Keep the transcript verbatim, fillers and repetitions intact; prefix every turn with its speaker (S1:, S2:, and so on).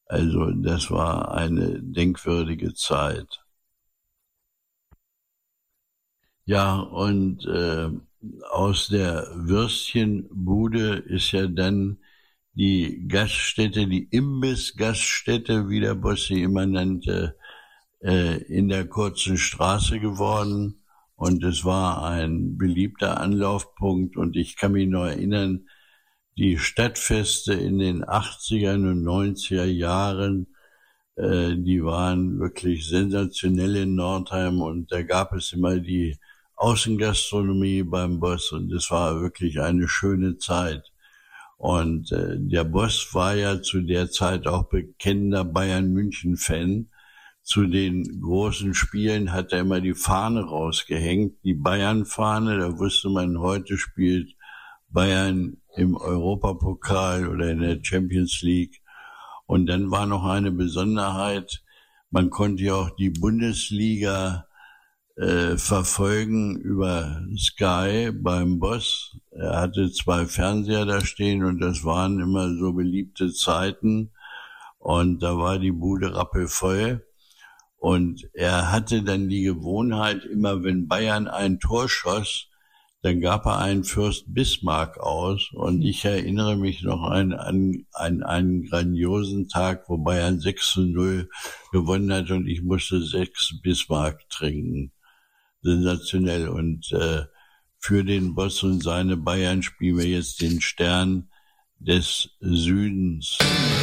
S1: Also das war eine denkwürdige Zeit. Ja, und äh, aus der Würstchenbude ist ja dann die Gaststätte, die Imbiss-Gaststätte, wie der Boss sie immer nannte, äh, in der kurzen Straße geworden. Und es war ein beliebter Anlaufpunkt. Und ich kann mich noch erinnern, die Stadtfeste in den achtzigern und neunziger Jahren, äh, die waren wirklich sensationell in Nordheim. Und da gab es immer die Außengastronomie beim Boss. Und es war wirklich eine schöne Zeit. Und äh, der Boss war ja zu der Zeit auch bekennender Bayern-München-Fan. Zu den großen Spielen hat er immer die Fahne rausgehängt, die Bayern-Fahne. Da wusste man, heute spielt Bayern im Europapokal oder in der Champions League. Und dann war noch eine Besonderheit, man konnte ja auch die Bundesliga äh, verfolgen über Sky beim Boss. Er hatte zwei Fernseher da stehen und das waren immer so beliebte Zeiten. Und da war die Bude rappelvoll. Und er hatte dann die Gewohnheit, immer wenn Bayern ein Tor schoss, dann gab er einen Fürst Bismarck aus. Und ich erinnere mich noch an, an, an einen grandiosen Tag, wo Bayern sechs zu null gewonnen hat und ich musste sechs Bismarck trinken. Sensationell. Und äh, für den Boss und seine Bayern spielen wir jetzt den Stern des Südens.